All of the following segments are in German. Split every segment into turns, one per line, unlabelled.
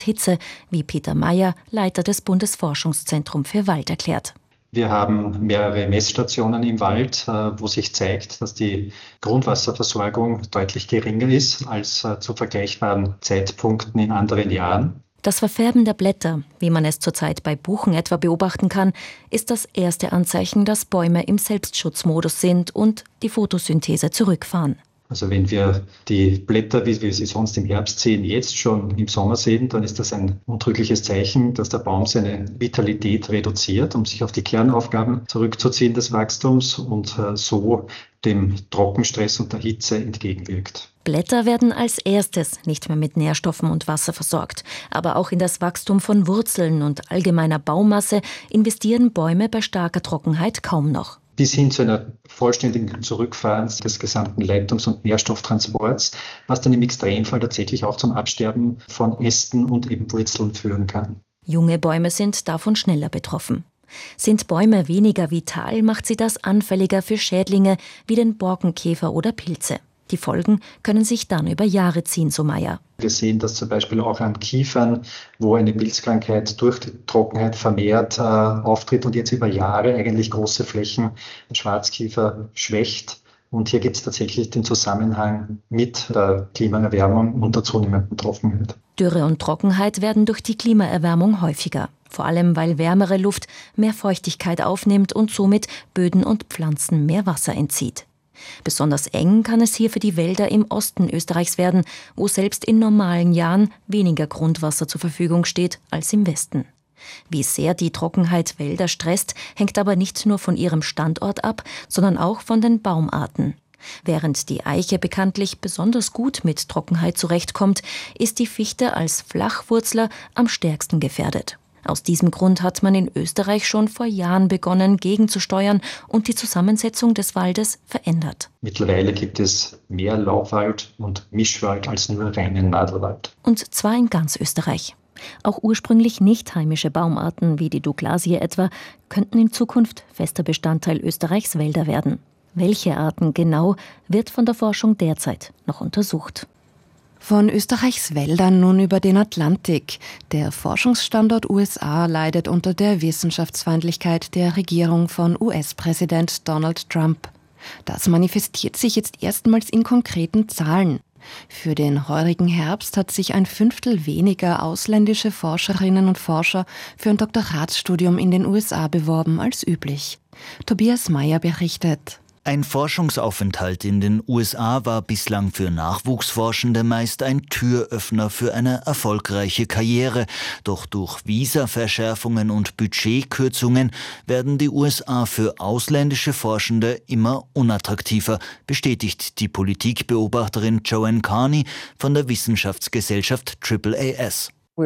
Hitze, wie Peter Mayer, Leiter des Bundesforschungszentrums für Wald, erklärt.
Wir haben mehrere Messstationen im Wald, wo sich zeigt, dass die Grundwasserversorgung deutlich geringer ist als zu vergleichbaren Zeitpunkten in anderen Jahren.
Das Verfärben der Blätter, wie man es zurzeit bei Buchen etwa beobachten kann, ist das erste Anzeichen, dass Bäume im Selbstschutzmodus sind und die Photosynthese zurückfahren.
Also wenn wir die Blätter, wie wir sie sonst im Herbst sehen, jetzt schon im Sommer sehen, dann ist das ein untrügliches Zeichen, dass der Baum seine Vitalität reduziert, um sich auf die Kernaufgaben zurückzuziehen des Wachstums und so dem Trockenstress und der Hitze entgegenwirkt.
Blätter werden als erstes nicht mehr mit Nährstoffen und Wasser versorgt. Aber auch in das Wachstum von Wurzeln und allgemeiner Baumasse investieren Bäume bei starker Trockenheit kaum noch.
Bis hin zu einer vollständigen Zurückfahren des gesamten Leitungs- und Nährstofftransports, was dann im Extremfall tatsächlich auch zum Absterben von Ästen und eben Wurzeln führen kann.
Junge Bäume sind davon schneller betroffen. Sind Bäume weniger vital, macht sie das anfälliger für Schädlinge wie den Borkenkäfer oder Pilze. Die Folgen können sich dann über Jahre ziehen, so Mayer.
Wir sehen das zum Beispiel auch an Kiefern, wo eine Pilzkrankheit durch die Trockenheit vermehrt auftritt und jetzt über Jahre eigentlich große Flächen Schwarzkiefer schwächt. Und hier gibt es tatsächlich den Zusammenhang mit der Klimaerwärmung und der zunehmenden Trockenheit.
Dürre und Trockenheit werden durch die Klimaerwärmung häufiger. Vor allem, weil wärmere Luft mehr Feuchtigkeit aufnimmt und somit Böden und Pflanzen mehr Wasser entzieht. Besonders eng kann es hier für die Wälder im Osten Österreichs werden, wo selbst in normalen Jahren weniger Grundwasser zur Verfügung steht als im Westen. Wie sehr die Trockenheit Wälder stresst, hängt aber nicht nur von ihrem Standort ab, sondern auch von den Baumarten. Während die Eiche bekanntlich besonders gut mit Trockenheit zurechtkommt, ist die Fichte als Flachwurzler am stärksten gefährdet. Aus diesem Grund hat man in Österreich schon vor Jahren begonnen, gegenzusteuern und die Zusammensetzung des Waldes verändert.
Mittlerweile gibt es mehr Laubwald und Mischwald als nur reinen Nadelwald.
Und zwar in ganz Österreich. Auch ursprünglich nicht heimische Baumarten wie die Douglasie etwa könnten in Zukunft fester Bestandteil Österreichs Wälder werden. Welche Arten genau, wird von der Forschung derzeit noch untersucht.
Von Österreichs Wäldern nun über den Atlantik. Der Forschungsstandort USA leidet unter der Wissenschaftsfeindlichkeit der Regierung von US-Präsident Donald Trump. Das manifestiert sich jetzt erstmals in konkreten Zahlen. Für den heurigen Herbst hat sich 1/5 weniger ausländische Forscherinnen und Forscher für ein Doktoratsstudium in den USA beworben als üblich. Tobias Mayer berichtet.
Ein Forschungsaufenthalt in den USA war bislang für Nachwuchsforschende meist ein Türöffner für eine erfolgreiche Karriere. Doch durch Visaverschärfungen und Budgetkürzungen werden die USA für ausländische Forschende immer unattraktiver, bestätigt die Politikbeobachterin Joanne Carney von der Wissenschaftsgesellschaft AAAS.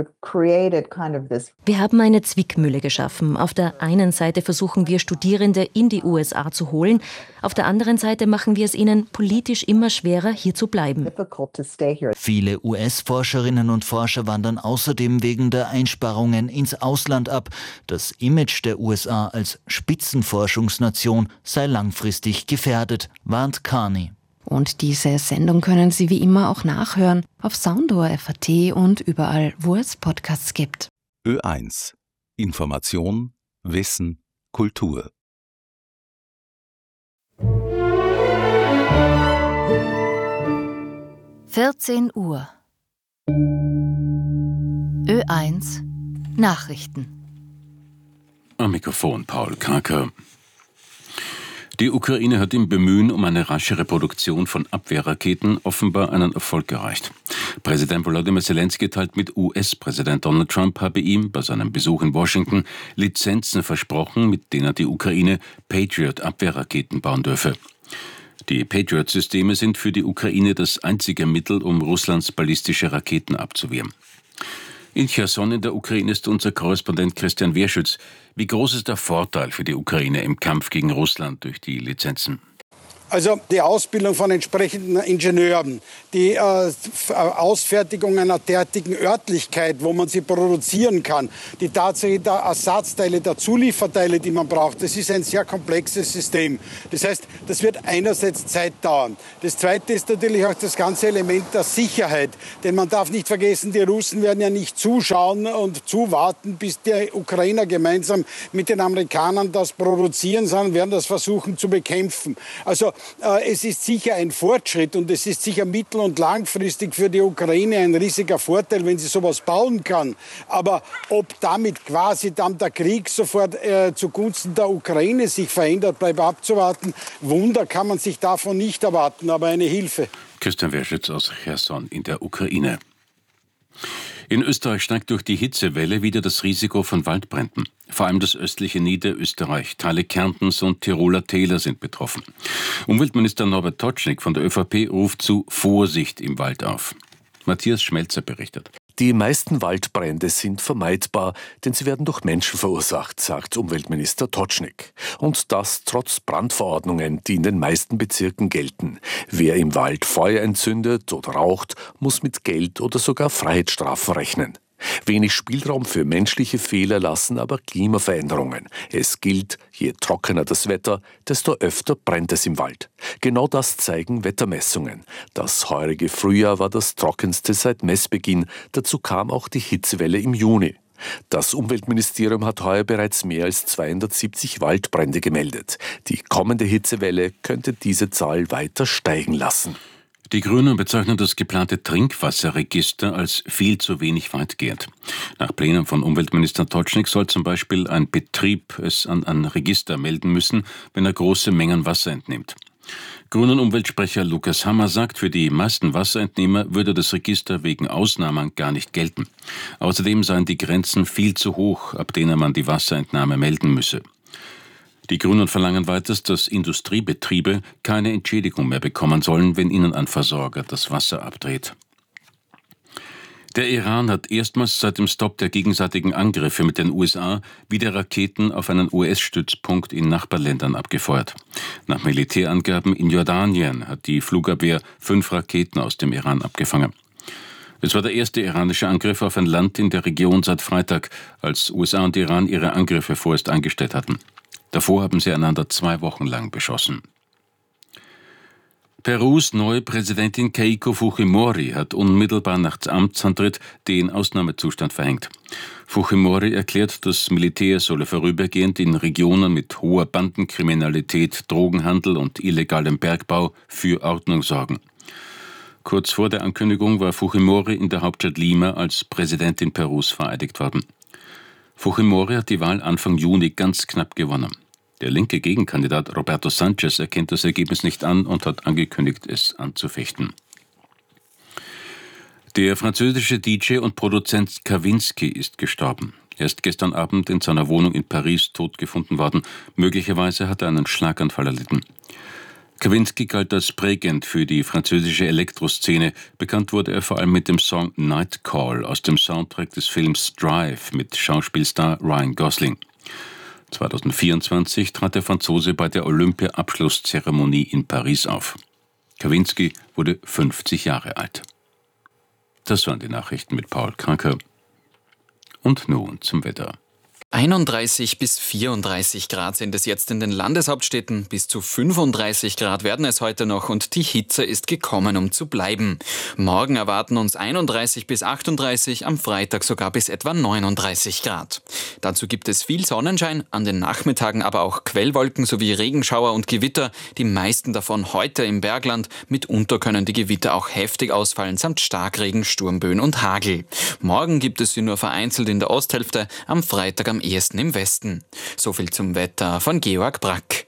Wir haben eine Zwickmühle geschaffen. Auf der einen Seite versuchen wir, Studierende in die USA zu holen. Auf der anderen Seite machen wir es ihnen politisch immer schwerer, hier zu bleiben.
Viele US-Forscherinnen und Forscher wandern außerdem wegen der Einsparungen ins Ausland ab. Das Image der USA als Spitzenforschungsnation sei langfristig gefährdet, warnt Carney.
Und diese Sendung können Sie wie immer auch nachhören auf Soundor.at und überall, wo es Podcasts gibt.
Ö1. Information, Wissen, Kultur.
(14 Uhr) Ö1 Nachrichten.
Am Mikrofon Paul Karker. Die Ukraine hat im Bemühen um eine raschere Produktion von Abwehrraketen offenbar einen Erfolg erreicht. Präsident Volodymyr Zelensky teilt mit, US-Präsident Donald Trump habe ihm bei seinem Besuch in Washington Lizenzen versprochen, mit denen die Ukraine Patriot-Abwehrraketen bauen dürfe. Die Patriot-Systeme sind für die Ukraine das einzige Mittel, um Russlands ballistische Raketen abzuwehren. In Cherson in der Ukraine ist unser Korrespondent Christian Wehrschütz. Wie groß ist der Vorteil für die Ukraine im Kampf gegen Russland durch die Lizenzen?
Also die Ausbildung von entsprechenden Ingenieuren, die Ausfertigung einer derartigen Örtlichkeit, wo man sie produzieren kann, die Tatsache der Ersatzteile, der Zulieferteile, die man braucht, das ist ein sehr komplexes System. Das heißt, das wird einerseits Zeit dauern. Das Zweite ist natürlich auch das ganze Element der Sicherheit. Denn man darf nicht vergessen, die Russen werden ja nicht zuschauen und zuwarten, bis die Ukrainer gemeinsam mit den Amerikanern das produzieren, sondern werden das versuchen zu bekämpfen. Also es ist sicher ein Fortschritt und es ist sicher mittel- und langfristig für die Ukraine ein riesiger Vorteil, wenn sie sowas bauen kann. Aber ob damit quasi dann der Krieg sofort zugunsten der Ukraine sich verändert, bleibt abzuwarten. Wunder kann man sich davon nicht erwarten, aber eine Hilfe.
Christian Werschitz aus Cherson in der Ukraine. In Österreich steigt durch die Hitzewelle wieder das Risiko von Waldbränden. Vor allem das östliche Niederösterreich, Teile Kärntens und Tiroler Täler sind betroffen. Umweltminister Norbert Totschnig von der ÖVP ruft zu Vorsicht im Wald auf. Matthias Schmelzer berichtet.
Die meisten Waldbrände sind vermeidbar, denn sie werden durch Menschen verursacht, sagt Umweltminister Totschnig. Und das trotz Brandverordnungen, die in den meisten Bezirken gelten. Wer im Wald Feuer entzündet oder raucht, muss mit Geld oder sogar Freiheitsstrafen rechnen. Wenig Spielraum für menschliche Fehler lassen aber Klimaveränderungen. Es gilt, je trockener das Wetter, desto öfter brennt es im Wald. Genau das zeigen Wettermessungen. Das heurige Frühjahr war das trockenste seit Messbeginn. Dazu kam auch die Hitzewelle im Juni. Das Umweltministerium hat heuer bereits mehr als 270 Waldbrände gemeldet. Die kommende Hitzewelle könnte diese Zahl weiter steigen lassen.
Die Grünen bezeichnen das geplante Trinkwasserregister als viel zu wenig weitgehend. Nach Plänen von Umweltminister Totschnig soll zum Beispiel ein Betrieb es an ein Register melden müssen, wenn er große Mengen Wasser entnimmt. Grünen-Umweltsprecher Lukas Hammer sagt, für die meisten Wasserentnehmer würde das Register wegen Ausnahmen gar nicht gelten. Außerdem seien die Grenzen viel zu hoch, ab denen man die Wasserentnahme melden müsse. Die Grünen verlangen weiters, dass Industriebetriebe keine Entschädigung mehr bekommen sollen, wenn ihnen ein Versorger das Wasser abdreht. Der Iran hat erstmals seit dem Stopp der gegenseitigen Angriffe mit den USA wieder Raketen auf einen US-Stützpunkt in Nachbarländern abgefeuert. Nach Militärangaben in Jordanien hat die Flugabwehr 5 Raketen aus dem Iran abgefangen. Es war der erste iranische Angriff auf ein Land in der Region seit Freitag, als USA und Iran ihre Angriffe vorerst eingestellt hatten. Davor haben sie einander 2 Wochen lang beschossen. Perus neue Präsidentin Keiko Fujimori hat unmittelbar nach Amtsantritt den Ausnahmezustand verhängt. Fujimori erklärt, das Militär solle vorübergehend in Regionen mit hoher Bandenkriminalität, Drogenhandel und illegalem Bergbau für Ordnung sorgen. Kurz vor der Ankündigung war Fujimori in der Hauptstadt Lima als Präsidentin Perus vereidigt worden. Fujimori hat die Wahl Anfang Juni ganz knapp gewonnen. Der linke Gegenkandidat Roberto Sanchez erkennt das Ergebnis nicht an und hat angekündigt, es anzufechten. Der französische DJ und Produzent Kavinsky ist gestorben. Er ist gestern Abend in seiner Wohnung in Paris tot gefunden worden. Möglicherweise hat er einen Schlaganfall erlitten. Kavinsky galt als prägend für die französische Elektroszene. Bekannt wurde er vor allem mit dem Song Night Call aus dem Soundtrack des Films Drive mit Schauspielstar Ryan Gosling. 2024 trat der Franzose bei der Olympia-Abschlusszeremonie in Paris auf. Kavinsky wurde 50 Jahre alt. Das waren die Nachrichten mit Paul Kranker. Und nun zum Wetter.
31 bis 34 Grad sind es jetzt in den Landeshauptstädten, bis zu 35 Grad werden es heute noch und die Hitze ist gekommen, um zu bleiben. Morgen erwarten uns 31 bis 38, am Freitag sogar bis etwa 39 Grad. Dazu gibt es viel Sonnenschein, an den Nachmittagen aber auch Quellwolken sowie Regenschauer und Gewitter, die meisten davon heute im Bergland. Mitunter können die Gewitter auch heftig ausfallen, samt Starkregen, Sturmböen und Hagel. Morgen gibt es sie nur vereinzelt in der Osthälfte, am Freitag am ehesten im Westen. So viel zum Wetter von Georg Brack.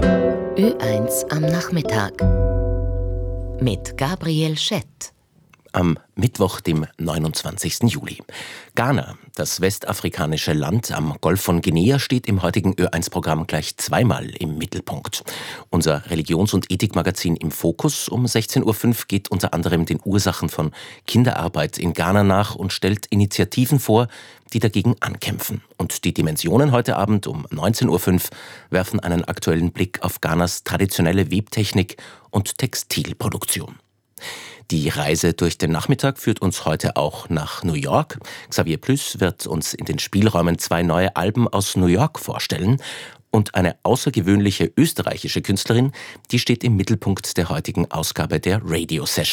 Ö1 am Nachmittag mit Gabriel Schett.
am Mittwoch, dem 29. Juli. Ghana, das westafrikanische Land am Golf von Guinea, steht im heutigen Ö1-Programm gleich zweimal im Mittelpunkt. Unser Religions- und Ethikmagazin im Fokus um 16.05 Uhr geht unter anderem den Ursachen von Kinderarbeit in Ghana nach und stellt Initiativen vor, die dagegen ankämpfen. Und die Dimensionen heute Abend um 19.05 Uhr werfen einen aktuellen Blick auf Ghanas traditionelle Webtechnik und Textilproduktion. Die Reise durch den Nachmittag führt uns heute auch nach New York. Xavier Plüss wird uns in den Spielräumen 2 neue Alben aus New York vorstellen. Und eine außergewöhnliche österreichische Künstlerin, die steht im Mittelpunkt der heutigen Ausgabe der Radio Session.